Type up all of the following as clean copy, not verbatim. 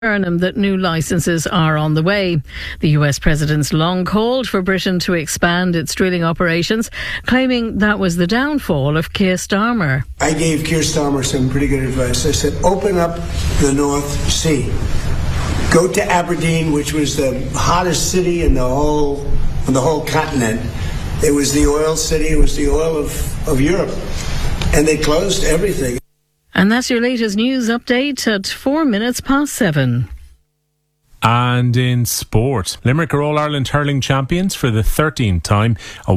Burnham that new licences are on the way. The US President's long called for Britain to expand its drilling operations, claiming that was the downfall of Keir Starmer. I gave Keir Starmer some pretty good advice. I said, open up the North Sea. Go to Aberdeen, which was the hottest city in the whole continent. It was the oil city. It was the oil of Europe. And they closed everything. And that's your latest news update at 7:04. And in sport, Limerick are All-Ireland hurling champions for the 13th time. A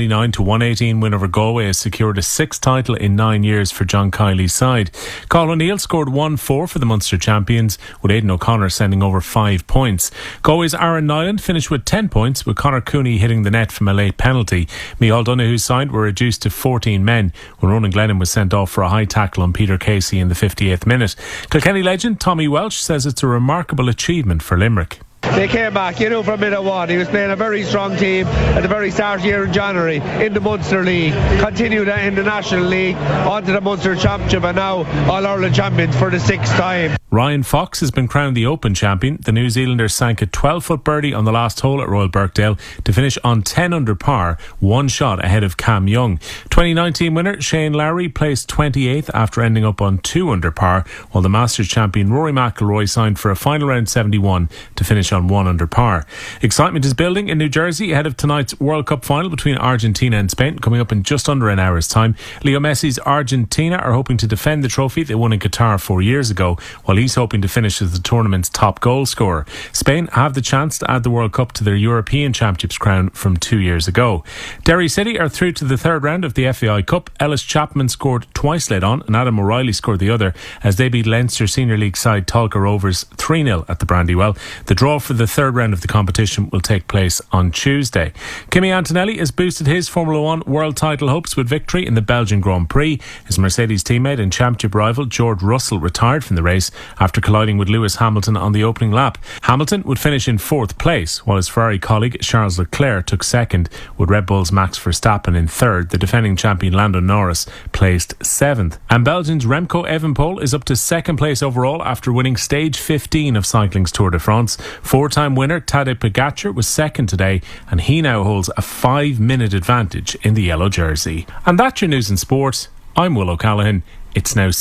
129-118 win over Galway has secured a sixth title in 9 years for John Kiley's side. Colin O'Neill scored 1-4 for the Munster champions, with Aidan O'Connor sending over 5 points. Galway's Aaron Nyland finished with 10 points, with Conor Cooney hitting the net from a late penalty. Micheál Donoghue's side were reduced to 14 men when Ronan Glennon was sent off for a high tackle on Peter Casey in the 58th minute. Kilkenny legend Tommy Welsh says it's a remarkable achievement for Limerick. They came back, from minute one. He was playing a very strong team at the very start of the year in January in the Munster League, continued in the National League, onto the Munster Championship, and now All-Ireland champions for the sixth time. Ryan Fox has been crowned the Open champion. The New Zealander sank a 12-foot birdie on the last hole at Royal Birkdale to finish on 10 under par, one shot ahead of Cam Young. 2019 winner Shane Lowry placed 28th after ending up on 2 under par, while the Masters champion Rory McIlroy signed for a final round 71 to finish on 1 under par. Excitement is building in New Jersey ahead of tonight's World Cup final between Argentina and Spain, coming up in just under an hour's time. Leo Messi's Argentina are hoping to defend the trophy they won in Qatar 4 years ago, while he's hoping to finish as the tournament's top goal scorer. Spain have the chance to add the World Cup to their European Championships crown from 2 years ago. Derry City are through to the third round of the FAI Cup. Ellis Chapman scored twice late on and Adam O'Reilly scored the other as they beat Leinster Senior League side Tolka Rovers 3-0 at the Brandywell. The draw for the third round of the competition will take place on Tuesday. Kimi Antonelli has boosted his Formula 1 world title hopes with victory in the Belgian Grand Prix. His Mercedes teammate and championship rival George Russell retired from the race after colliding with Lewis Hamilton on the opening lap. Hamilton would finish in 4th place, while his Ferrari colleague Charles Leclerc took 2nd, with Red Bull's Max Verstappen in 3rd. The defending champion Lando Norris placed 7th. And Belgium's Remco Evenepoel is up to 2nd place overall after winning stage 15 of cycling's Tour de France. 4-time winner Tadej Pogacar was 2nd today, and he now holds a 5-minute advantage in the yellow jersey. And that's your news in sport. I'm Will O'Callaghan. It's now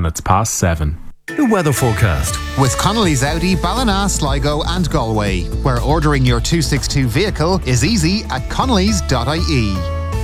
7:06. The weather forecast with Connolly's Audi, Ballina, Sligo and Galway, where ordering your 262 vehicle is easy at connolly's.ie.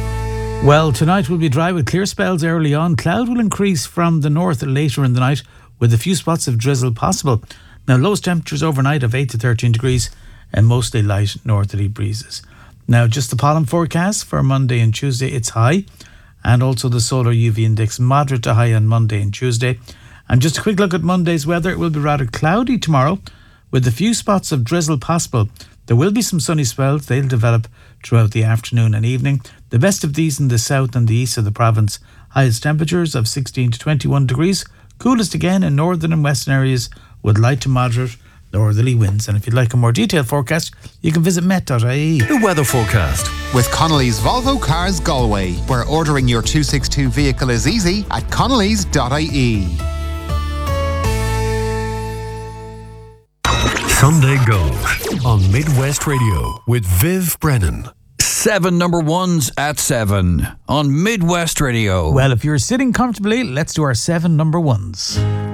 Well, tonight will be dry with clear spells early on. Cloud will increase from the north later in the night with a few spots of drizzle possible. Now, lowest temperatures overnight of 8 to 13 degrees and mostly light northerly breezes. Now, just the pollen forecast for Monday and Tuesday, it's high. And also the solar UV index moderate to high on Monday and Tuesday. And just a quick look at Monday's weather. It will be rather cloudy tomorrow with a few spots of drizzle possible. There will be some sunny spells. They'll develop throughout the afternoon and evening. The best of these in the south and the east of the province. Highest temperatures of 16 to 21 degrees. Coolest again in northern and western areas with light to moderate northerly winds. And if you'd like a more detailed forecast, you can visit met.ie. The weather forecast with Connolly's Volvo Cars Galway, where ordering your 262 vehicle is easy at connolly's.ie. Sunday Gold on Midwest Radio with Viv Brennan. 7 number ones at 7 on Midwest Radio. Well, if you're sitting comfortably, let's do our 7 number ones.